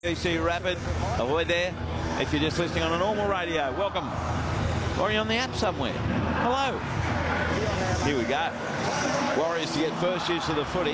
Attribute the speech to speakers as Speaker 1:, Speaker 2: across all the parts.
Speaker 1: DC Rapid, avoid there. If you're just listening on a normal radio, welcome. Or are you on the app somewhere? Hello. Here we go. Warriors to get first use of the footy.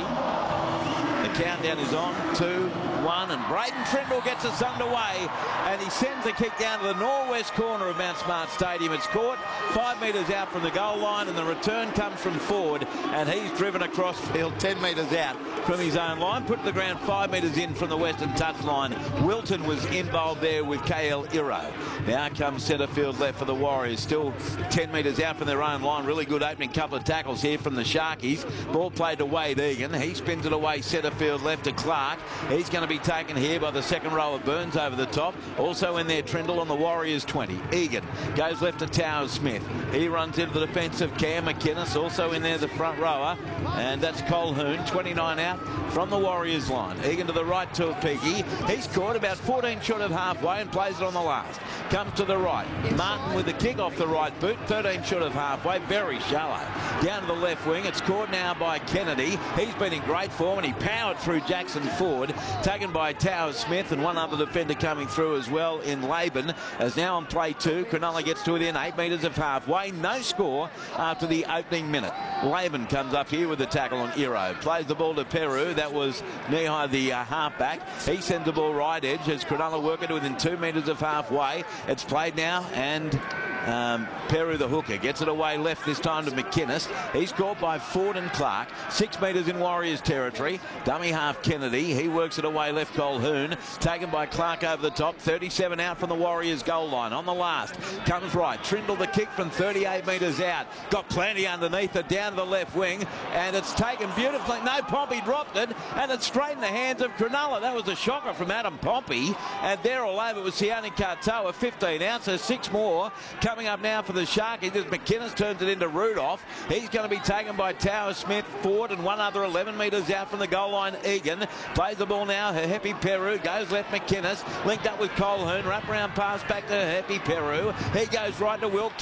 Speaker 1: The countdown is on. 2, 1, and Braden Trindle gets us underway, and he sends a kick down to the northwest corner of Mount Smart Stadium. It's caught 5 metres out from the goal line, and the return comes from Ford, and he's driven across field 10 metres out from his own line, put the ground 5 metres in from the western touchline. Wilton was involved there with KL Iro. Now comes centre field left for the Warriors, still 10 metres out from their own line. Really good opening couple of tackles here from the Sharkies. Ball played to Wade Egan. He spins it away centre field left to Clark. He's going to be taken here by the second row of Burns over the top. Also in there, Trindle on the Warriors 20. Egan goes left to Towers Smith. He runs into the defence of Cam McInnes. Also in there, the front rower, and that's Colhoun, 29 out from the Warriors line. Egan to the right to Piggy. He's caught about 14 short of halfway and plays it on the last. Comes to the right. Martin with the kick off the right boot, 13 short of halfway, very shallow. Down to the left wing. It's caught now by Kennedy. He's been in great form, and he powered through Jackson Ford. Taken by Towers Smith, and one other defender coming through as well in Laban. As now on play 2, Cronulla gets to within 8 metres of halfway. No score after the opening minute. Laban comes up here with the tackle on Iro. Plays the ball to Peru. That was Nehai, the halfback. He sends the ball right edge as Cronulla work it within 2 metres of halfway. It's played now, and Peru, the hooker, gets it away left this time to McInnes. He's caught by Ford and Clark. 6 metres in Warriors territory. Dummy half Kennedy. He works it away left Colhoun. Taken by Clark over the top. 37 out from the Warriors goal line. On the last. Comes right. Trindle the kick from 38 metres out. Got plenty underneath it down to the left wing. And it's taken beautifully. No, Pompey dropped it. And it's straight in the hands of Cronulla. That was a shocker from Adam Pompey. And there all over was Sione Katoa. 15 ounces. 6 more. Coming up now for the Sharkies as McInnes turns it into Rudolph. He's going to be taken by Towers Smith, Ford, and one other 11 metres out from the goal line. Egan plays the ball now. Happy Peru goes left. McInnes linked up with Colhoun. Wrap around pass back to Happy Peru. He goes right to Will.